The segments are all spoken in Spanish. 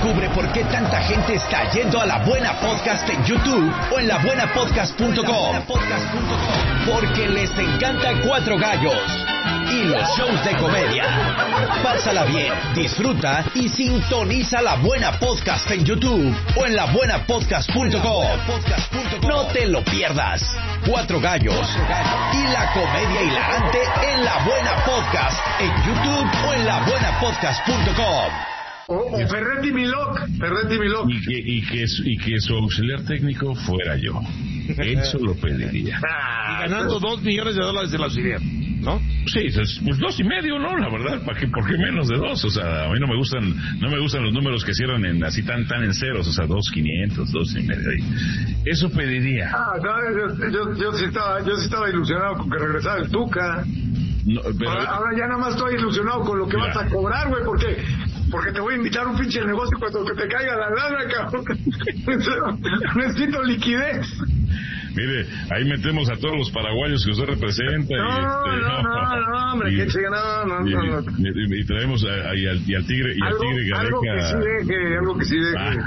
Descubre por qué tanta gente está yendo a La Buena Podcast en YouTube o en labuenapodcast.com. Porque les encanta Cuatro Gallos y los shows de comedia. Pásala bien, disfruta y sintoniza La Buena Podcast en YouTube o en labuenapodcast.com. No te lo pierdas. Cuatro Gallos y la comedia hilarante en La Buena Podcast en YouTube o en labuenapodcast.com. O Ferretti Milok. Y que su auxiliar técnico fuera yo. Eso lo pediría. Y ganando $2 millones de el auxiliar, ¿no? Sí, pues 2.5, ¿no? La verdad, ¿por qué menos de 2? O sea, a mí no me gustan los números que cierran en así tan en ceros, o sea, 2.500, 2.5. Eso pediría. Yo sí estaba ilusionado con que regresara el Tuca. No, pero... ahora ya nada más estoy ilusionado con lo que vas a cobrar, güey, porque te voy a invitar a un pinche negocio cuando que te caiga la lana, cabrón. Necesito liquidez. Mire, ahí metemos a todos los paraguayos que usted representa. No, hombre, qué chica, no. Y traemos al tigre Gareca. Algo que sí deje.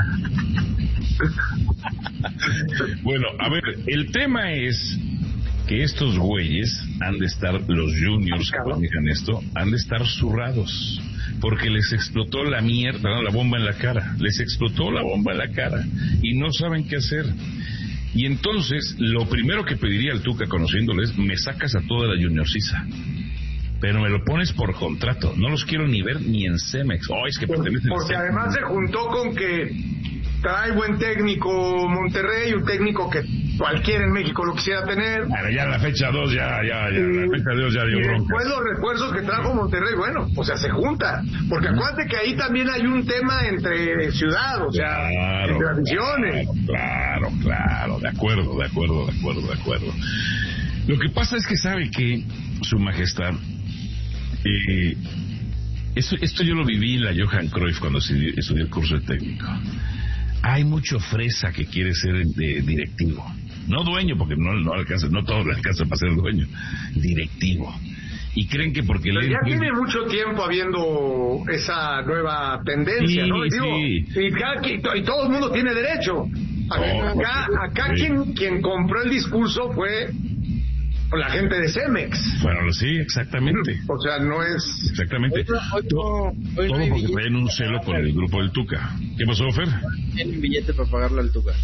Bueno, a ver, el tema es que estos güeyes han de estar, los juniors que manejan esto, han de estar zurrados. Porque les explotó la bomba en la cara. Les explotó la bomba en la cara. Y no saben qué hacer. Y entonces, lo primero que pediría al Tuca, conociéndoles, me sacas a toda la juniorcisa. Pero me lo pones por contrato. No los quiero ni ver ni en Cemex. Es que pertenecen a Cemex. Porque además se juntó con que trae buen técnico Monterrey, un técnico que cualquiera en México lo quisiera tener. Bueno, ya la fecha 2 la fecha 2 ya dio broncas. Después los refuerzos que trajo Monterrey, bueno, o sea, se junta. Porque acuérdate que ahí también hay un tema entre ciudad, o sea, entre aficiones. Claro, de acuerdo. Lo que pasa es que sabe que Su Majestad, esto yo lo viví en la Johan Cruyff cuando estudié el curso de técnico. Hay mucho fresa que quiere ser directivo. No dueño, porque no alcanza, no todo le alcanza para ser dueño. Directivo. Y creen que porque... Pero ya tiene mucho tiempo habiendo esa nueva tendencia, ¿no? Y todo el mundo tiene derecho. Acá quien compró el discurso fue la gente de Cemex. Bueno, sí, exactamente. O sea, no es... Exactamente. Todo porque traen un celo con el grupo del Tuca. ¿Qué pasó, Fer? Tiene un billete para pagarle al Tuca.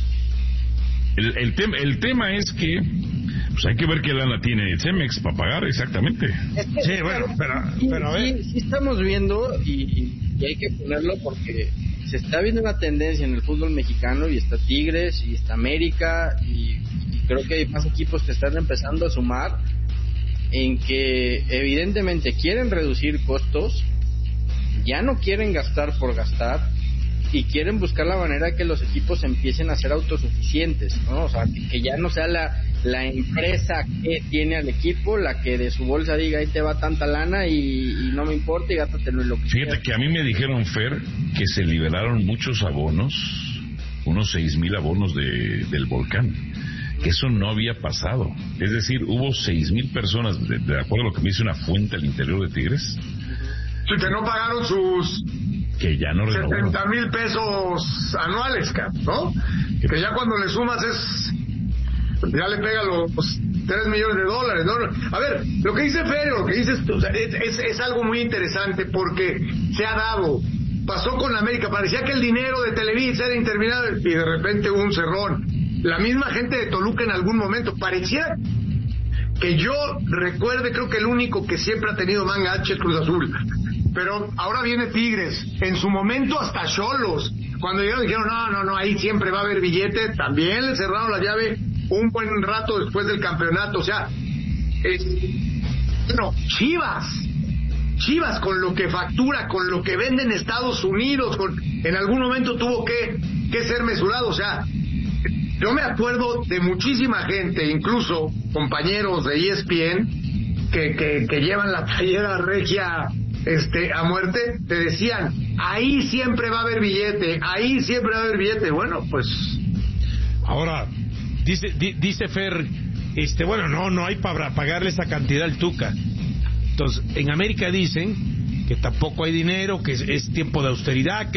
El tema es que pues hay que ver qué lana tiene Cemex para pagar, exactamente. Sí, bueno, pero a ver. Sí estamos viendo y hay que ponerlo porque se está viendo una tendencia en el fútbol mexicano y está Tigres y está América y creo que hay más equipos que están empezando a sumar en que evidentemente quieren reducir costos, ya no quieren gastar por gastar y quieren buscar la manera de que los equipos empiecen a ser autosuficientes, ¿no? O sea, que ya no sea la empresa que tiene al equipo la que de su bolsa diga ahí te va tanta lana y no me importa y gástatelo en lo que Fíjate que a mí me dijeron, Fer, que se liberaron muchos abonos, unos 6,000 abonos del Volcán, que eso no había pasado. Es decir, hubo 6,000 personas, de acuerdo a lo que me dice una fuente al interior de Tigres, que no pagaron sus... que ya no renovaron. 70,000 pesos anuales, ¿no? Que ya cuando le sumas ya le pega los $3 millones, ¿no? A ver, lo que dice Fer, lo que dices tú, o sea, es algo muy interesante porque se ha dado. Pasó con América, parecía que el dinero de Televisa era interminable y de repente hubo un cerrón. La misma gente de Toluca en algún momento, parecía que yo recuerde, creo que el único que siempre ha tenido manga ancha es Cruz Azul. Pero ahora viene Tigres, en su momento hasta Xolos, cuando llegaron dijeron, no, ahí siempre va a haber billete, también le cerraron la llave un buen rato después del campeonato, o sea, Chivas con lo que factura, con lo que vende en Estados Unidos, en algún momento tuvo que ser mesurado, o sea, yo me acuerdo de muchísima gente, incluso compañeros de ESPN, que llevan la playera regia a muerte, te decían, ahí siempre va a haber billete, bueno, pues... Ahora, dice Fer, no hay para pagarle esa cantidad al Tuca. Entonces, en América dicen que tampoco hay dinero, que es tiempo de austeridad,